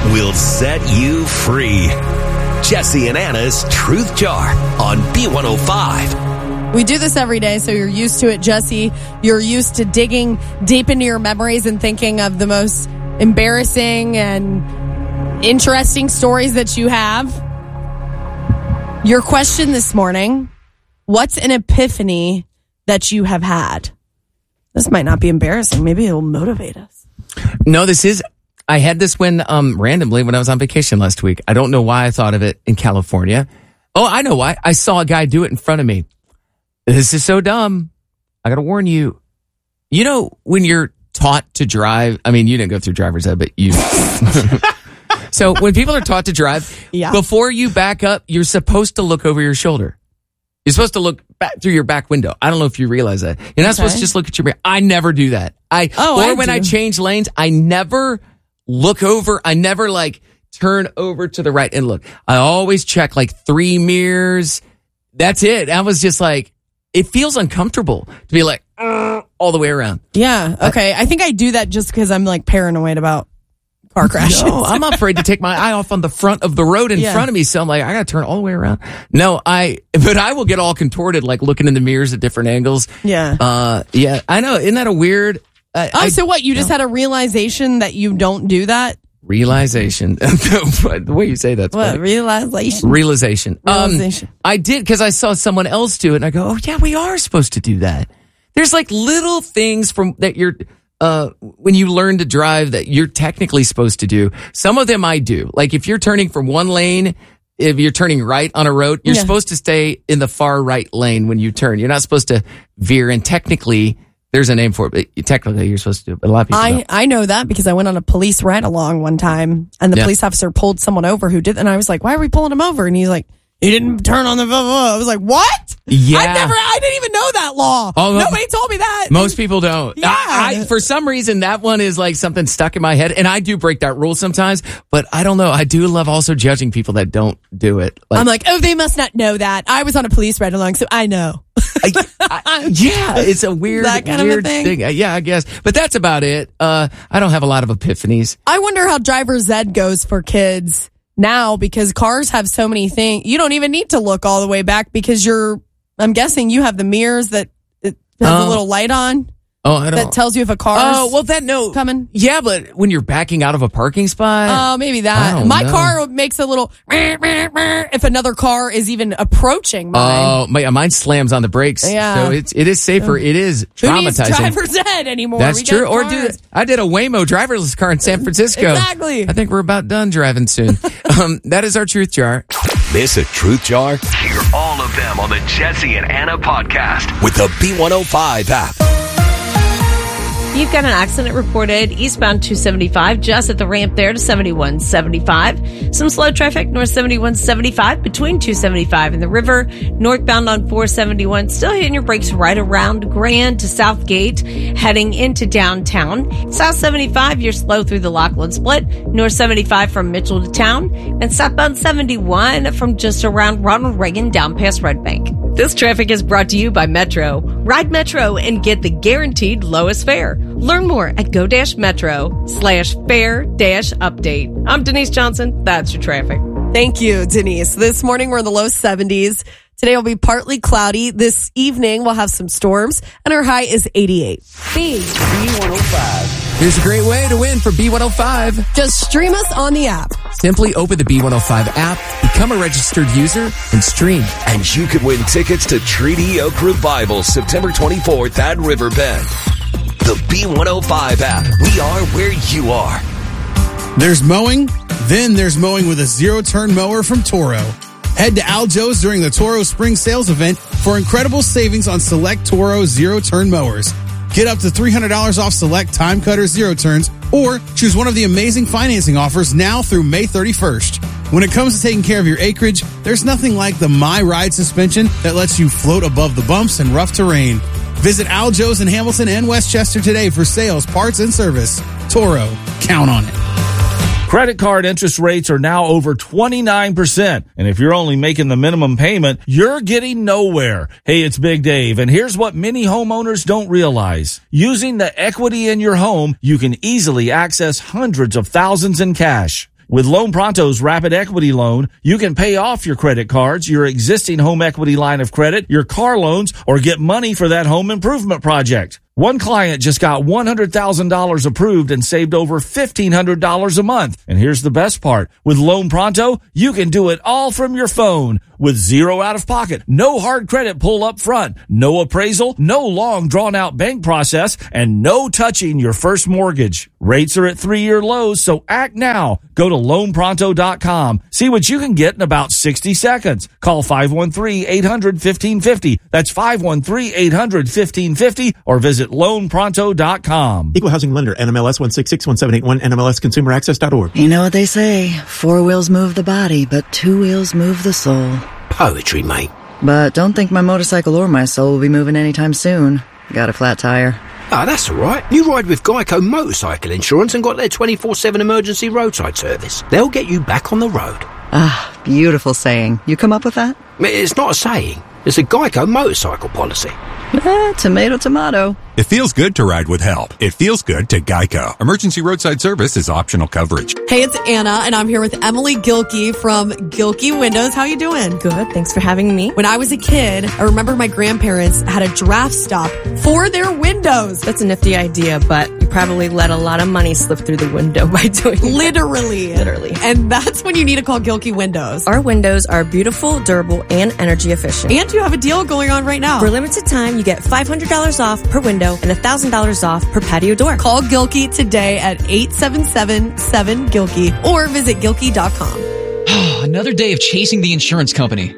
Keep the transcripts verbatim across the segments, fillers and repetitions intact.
will set you free. Jesse and Anna's Truth Jar on B one oh five. We do this every day, so you're used to it, Jesse. You're used to digging deep into your memories and thinking of the most embarrassing and interesting stories that you have. Your question this morning, what's an epiphany that you have had? This might not be embarrassing. Maybe it'll motivate us. No, this is... I had this when um, randomly when I was on vacation last week. I don't know why I thought of it in California. Oh, I know why. I saw a guy do it in front of me. This is so dumb. I got to warn you. You know, when you're taught to drive, I mean, you didn't go through driver's ed, but you... So when people are taught to drive, yeah. before you back up, you're supposed to look over your shoulder. You're supposed to look back through your back window. I don't know if you realize that. You're not okay. supposed to just look at your mirror. I never do that. I oh, Or I when do. I change lanes, I never... look over. I never like turn over to the right and look. I always check like three mirrors. That's it. I was just like, it feels uncomfortable to be like uh, all the way around. Yeah. Okay. I, I think I do that just because I'm like paranoid about car crashes. No, I'm afraid to take my eye off on the front of the road in yeah. front of me. So I'm like, I got to turn all the way around. No, I, but I will get all contorted, like looking in the mirrors at different angles. Yeah. Uh, yeah. I know. Isn't that a weird? Uh, oh, I, so what? You just no. had a realization that you don't do that? Realization. The way you say that's what? Funny. Realization. Realization. Realization. Um, I did because I saw someone else do it, and I go, "Oh yeah, we are supposed to do that." There's like little things from that you're uh, when you learn to drive that you're technically supposed to do. Some of them I do. Like if you're turning from one lane. If you're turning right on a road, you're yeah. supposed to stay in the far right lane when you turn. You're not supposed to veer, and technically. There's a name for it, but technically you're supposed to do it, but a lot of people I, don't. I know that because I went on a police ride along one time and the yeah. police officer pulled someone over who did, and I was like, why are we pulling him over? And he's like, he didn't turn on the, I was like, what? Yeah. I never, I didn't even know that law. Oh, Nobody told me that. Most people don't. Yeah. I, I, for some reason, that one is like something stuck in my head, and I do break that rule sometimes, but I don't know. I do love also judging people that don't do it. Like, I'm like, oh, they must not know that. I was on a police ride along, so I know. I, I, yeah, it's a weird, that kind weird of a thing. thing. Yeah, I guess. But that's about it. Uh, I don't have a lot of epiphanies. I wonder how driver's ed goes for kids now because cars have so many things. You don't even need to look all the way back because you're, I'm guessing you have the mirrors that it has uh, a little light on. Oh, I don't. That tells you if a car's oh, well, that no coming. Yeah, but when you're backing out of a parking spot. Oh, maybe that. My know. car makes a little if another car is even approaching mine. Oh, my, mine slams on the brakes. Yeah. So it's, it is safer. It is traumatizing. Who needs driver's ed anymore? That's we true. got Or cars. do I did a Waymo driverless car in San Francisco. Exactly. I think we're about done driving soon. um, that is our Truth Jar. Miss a Truth Jar? Hear all of them on the Jesse and Anna podcast with the B one oh five app. You've got an accident reported eastbound two seventy-five, just at the ramp there to seventy-one seventy-five. Some slow traffic north seventy-one seventy-five between two seventy-five and the river. Northbound on four seventy-one, still hitting your brakes right around Grand to Southgate, heading into downtown. South seventy-five, you're slow through the Lachlan Split. North seventy-five from Mitchell to town. And southbound seventy-one from just around Ronald Reagan down past Red Bank. This traffic is brought to you by Metro. Ride Metro and get the guaranteed lowest fare. Learn more at go-metro slash fare dash update. I'm Denise Johnson. That's your traffic. Thank you, Denise. This morning we're in the low seventies. Today will be partly cloudy. This evening we'll have some storms, and our high is eighty-eight. B one oh five. Here's a great way to win for B one oh five. Just stream us on the app. Simply open the B one oh five app, become a registered user, and stream. And you could win tickets to Treaty Oak Revival September twenty-fourth at Riverbend. The B one oh five app. We are where you are. There's mowing, then there's mowing with a zero-turn mower from Toro. Head to Aljo's during the Toro Spring Sales event for incredible savings on select Toro zero-turn mowers. Get up to three hundred dollars off select Time Cutter zero turns, or choose one of the amazing financing offers now through May thirty-first. When it comes to taking care of your acreage, there's nothing like the My Ride suspension that lets you float above the bumps and rough terrain. Visit Aljo's in Hamilton and Westchester today for sales, parts, and service. Toro, count on it. Credit card interest rates are now over twenty-nine percent. And if you're only making the minimum payment, you're getting nowhere. Hey, it's Big Dave, and here's what many homeowners don't realize. Using the equity in your home, you can easily access hundreds of thousands in cash. With Loan Pronto's Rapid Equity Loan, you can pay off your credit cards, your existing home equity line of credit, your car loans, or get money for that home improvement project. One client just got one hundred thousand dollars approved and saved over fifteen hundred dollars a month. And here's the best part. With Loan Pronto, you can do it all from your phone with zero out of pocket, no hard credit pull up front, no appraisal, no long drawn out bank process, and no touching your first mortgage. Rates are at three-year lows, so act now. Go to loan pronto dot com. See what you can get in about sixty seconds. Call five one three, eight hundred, fifteen fifty. That's five one three, eight hundred, fifteen fifty or visit loan pronto dot com. Equal housing lender, N M L S one six six one seven eight one, N M L S consumer access dot org. You know what they say, four wheels move the body, but two wheels move the soul. Poetry, mate. But don't think my motorcycle or my soul will be moving anytime soon. Got a flat tire. Ah, that's all right. You ride with Geico Motorcycle Insurance and got their twenty-four seven emergency roadside service. They'll get you back on the road. Ah, beautiful saying. You come up with that? It's not a saying. It's a Geico motorcycle policy. Eh, tomato, tomato. It feels good to ride with help. It feels good to Geico. Emergency roadside service is optional coverage. Hey, it's Anna, and I'm here with Emily Gilkey from Gilkey Windows. How you doing? Good. Thanks for having me. When I was a kid, I remember my grandparents had a draft stop for their windows. That's a nifty idea, but you probably let a lot of money slip through the window by doing Literally. that. Literally. And that's when you need to call Gilkey Windows. Our windows are beautiful, durable, and energy efficient. And you have a deal going on right now. For a limited time, you get five hundred dollars off per window and one thousand dollars off per patio door. Call Gilkey today at eight seven seven, seven, Gilkey or visit gilkey dot com. Another day of chasing the insurance company.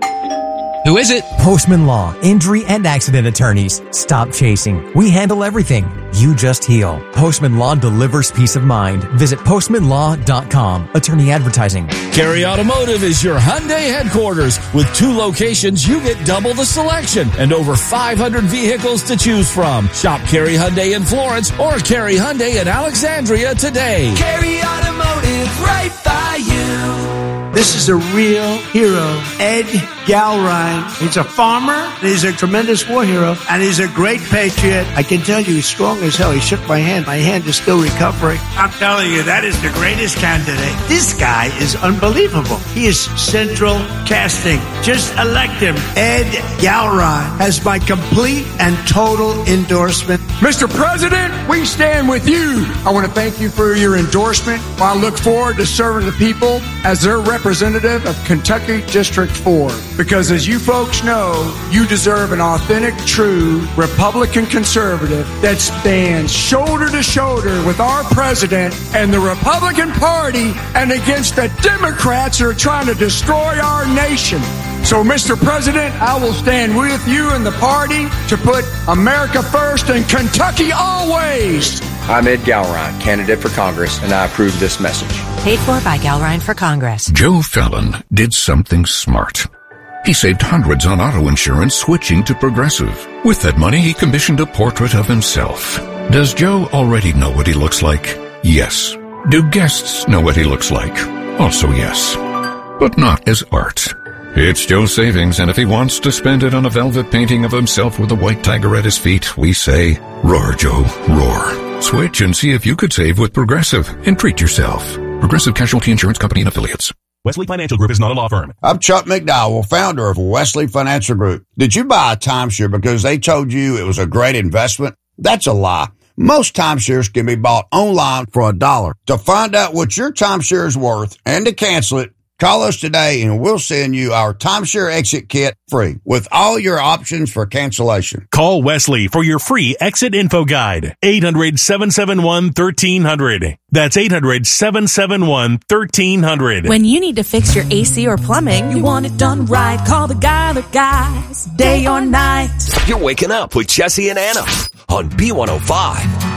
Who is it? Postman Law, injury and accident attorneys. Stop chasing. We handle everything. You just heal. Postman Law delivers peace of mind. Visit postman law dot com. Attorney advertising. Cary Automotive is your Hyundai headquarters. With two locations, you get double the selection and over five hundred vehicles to choose from. Shop Cary Hyundai in Florence or Cary Hyundai in Alexandria today. Cary Automotive, right by you. This is a real hero, Ed Galrine. He's a farmer, he's a tremendous war hero, and he's a great patriot. I can tell you he's strong as hell. He shook my hand. My hand is still recovering. I'm telling you, that is the greatest candidate. This guy is unbelievable. He is central casting. Just elect him. Ed Galrine has my complete and total endorsement. Mister President, we stand with you. I want to thank you for your endorsement. I look forward to serving the people as their representative of Kentucky District four. Because as you folks know, you deserve an authentic, true Republican conservative that stands shoulder to shoulder with our president and the Republican Party and against the Democrats who are trying to destroy our nation. So, Mister President, I will stand with you and the party to put America first and Kentucky always. I'm Ed Galrine, candidate for Congress, and I approve this message. Paid for by Galrine for Congress. Joe Fallon did something smart. He saved hundreds on auto insurance switching to Progressive. With that money, he commissioned a portrait of himself. Does Joe already know what he looks like? Yes. Do guests know what he looks like? Also yes. But not as art. It's Joe's savings, and if he wants to spend it on a velvet painting of himself with a white tiger at his feet, we say, roar, Joe, roar. Switch and see if you could save with Progressive and treat yourself. Progressive Casualty Insurance Company and Affiliates. Wesley Financial Group is not a law firm. I'm Chuck McDowell, founder of Wesley Financial Group. Did you buy a timeshare because they told you it was a great investment? That's a lie. Most timeshares can be bought online for a dollar. To find out what your timeshare is worth and to cancel it, call us today and we'll send you our timeshare exit kit free with all your options for cancellation. Call Wesley for your free exit info guide. eight hundred, seven seven one, one three zero zero. That's eight hundred, seven seven one, one three zero zero. When you need to fix your A C or plumbing, you want it done right. Call the guy that guys, day or night. You're waking up with Jesse and Anna on B one oh five.